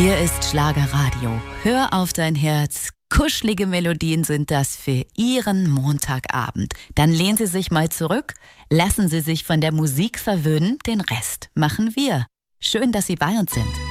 Hier ist Schlagerradio. Hör auf dein Herz. Kuschelige Melodien sind das für Ihren Montagabend. Dann lehnen Sie sich mal zurück, lassen Sie sich von der Musik verwöhnen, den Rest machen wir. Schön, dass Sie bei uns sind.